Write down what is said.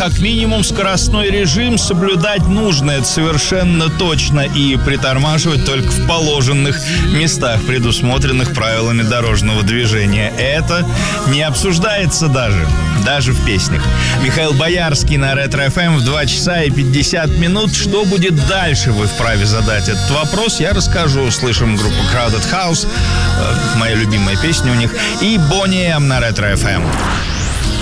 как минимум скоростной режим соблюдать нужно, это совершенно точно, и притормаживать только в положенных местах, предусмотренных правилами дорожного движения. Это не обсуждается даже в песнях. Михаил Боярский на Ретро-ФМ в 2 часа и 50 минут. Что будет дальше, вы вправе задать этот вопрос. Я расскажу. Слышим группу Crowded House, моя любимая песня у них, и Boney M на Ретро-ФМ.